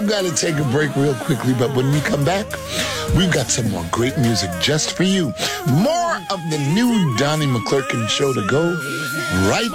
We've got to take a break real quickly, but when we come back, we've got some more great music just for you. More of the new Donnie McClurkin show to go right